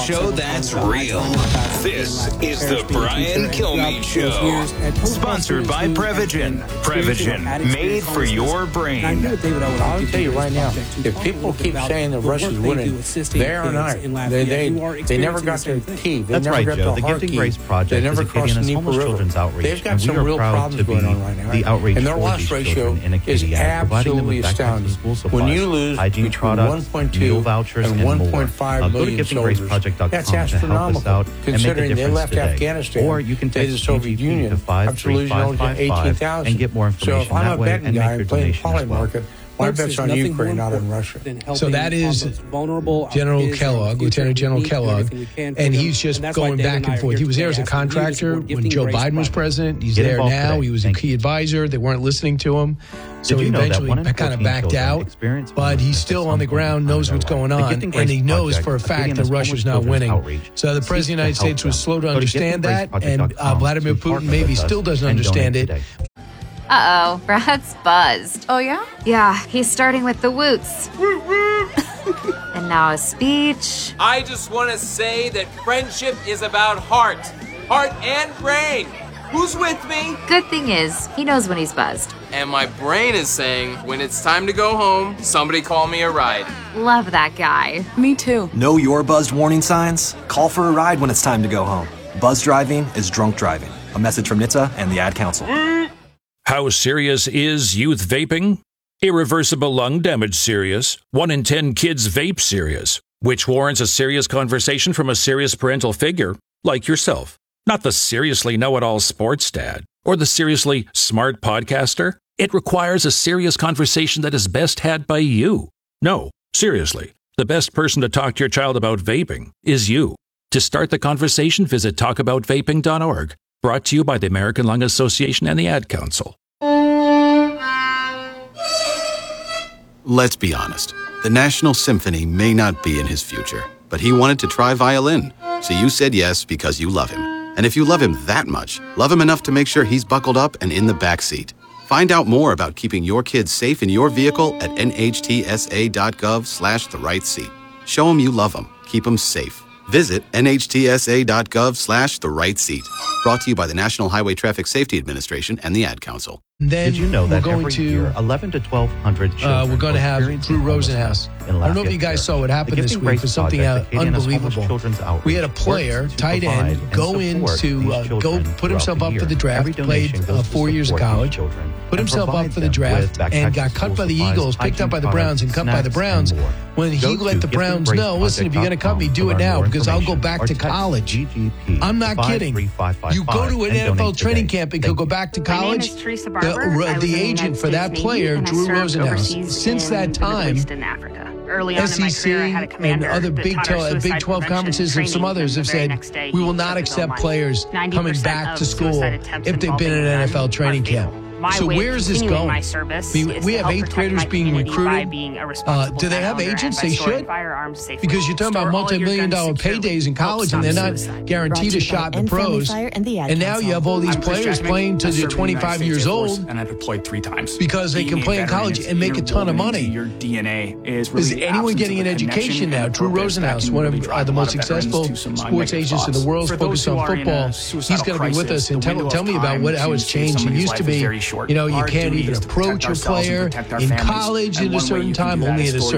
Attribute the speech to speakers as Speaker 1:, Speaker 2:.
Speaker 1: show that's real. This is the Brian Kilmeade Show. Sponsored by Prevagen. Prevagen, made for your brain.
Speaker 2: I'll tell you right now, if people keep saying that Russia's winning, they are not. They never got their key.
Speaker 3: That's right, Joe. The Gifting Grace Project is Acadiana's homeless children's outreach.
Speaker 2: They've got some real problems going on right now.
Speaker 3: The outreach
Speaker 2: and their loss ratio is absolutely astounding. When you lose between 1.2 and 1.5 million soldiers, that's astronomical, considering they left Afghanistan, or you can take the Soviet Union after losing only 18,000.
Speaker 3: And get more information.
Speaker 2: So if I'm a betting guy and playing poly market, my bet's on Ukraine, not on Russia.
Speaker 4: So that is General Kellogg, Lieutenant General Kellogg, and he's just going back and forth. He was there as a contractor when Joe Biden was president. He's there now. He was a key advisor. They weren't listening to him. So he eventually kind of backed out, but he's still on the ground, knows what's going on, and he knows for a fact that Russia's not winning. So the President of the United States was slow to understand that, and Vladimir Putin maybe still doesn't understand it.
Speaker 5: Uh-oh, Brad's buzzed.
Speaker 6: Oh, yeah?
Speaker 5: Yeah, he's starting with the woots. And now a speech.
Speaker 7: I just want to say that friendship is about heart and brain. Who's with me?
Speaker 5: Good thing is, he knows when he's buzzed.
Speaker 7: And my brain is saying, when it's time to go home, somebody call me a ride.
Speaker 5: Love that guy.
Speaker 6: Me too.
Speaker 8: Know your buzzed warning signs? Call for a ride when it's time to go home. Buzz driving is drunk driving. A message from NHTSA and the Ad Council.
Speaker 9: How serious is youth vaping? Irreversible lung damage serious. 1 in 10 kids vape serious, which warrants a serious conversation from a serious parental figure like yourself. Not the seriously know-it-all sports dad or the seriously smart podcaster. It requires a serious conversation that is best had by you. No, seriously, the best person to talk to your child about vaping is you. To start the conversation, visit talkaboutvaping.org. Brought to you by the American Lung Association and the Ad Council.
Speaker 10: Let's be honest. The National Symphony may not be in his future, but he wanted to try violin. So you said yes because you love him. And if you love him that much, love him enough to make sure he's buckled up and in the back seat. Find out more about keeping your kids safe in your vehicle at nhtsa.gov/the-right-seat. Show him you love him. Keep him safe. Visit nhtsa.gov/the-right-seat. Brought to you by the National Highway Traffic Safety Administration and the Ad Council.
Speaker 4: Then
Speaker 3: did you know that every year 11 to 1,200 children
Speaker 4: we're going to have Drew Rosenhaus. I don't know if you guys saw what happened this week, but something unbelievable. We had a player, tight end, go put himself up for the draft, played 4 years of college, put himself up for the draft, and got cut by the Eagles, picked up by the Browns, and cut by the Browns. When he let the Browns know, listen, if you're going to cut me, do it now, because I'll go back to college. I'm not kidding. You go to an NFL training camp and go back to college. The agent for that player, Drew Rosenhaus, since that time, SEC and other Big 12 conferences and some others have said, we will not accept players coming back to school if they've been in an NFL training camp. So where is this going? We have 8th graders being recruited. Do they have agents? They should. Because you're talking about multi-million-dollar paydays in college, and they're not guaranteed a shot in the pros. And now you have all these players playing till they're 25 years old.
Speaker 11: And I've deployed 3 times.
Speaker 4: Because they can play in college and make a ton of money.
Speaker 11: Your DNA is
Speaker 4: anyone getting an education now? Drew Rosenhaus, one of the most successful sports agents in the world, focused on football. He's going to be with us and tell me about how it's changed. It used to be, you can't even approach a player in college at a certain time, only at a certain